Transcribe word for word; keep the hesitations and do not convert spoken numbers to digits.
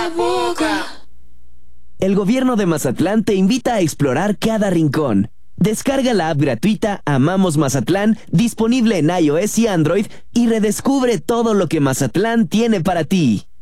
la boca. El gobierno de Mazatlán te invita a explorar cada rincón. Descarga la app gratuita Amamos Mazatlán, disponible en iOS y Android, y redescubre todo lo que Mazatlán tiene para ti.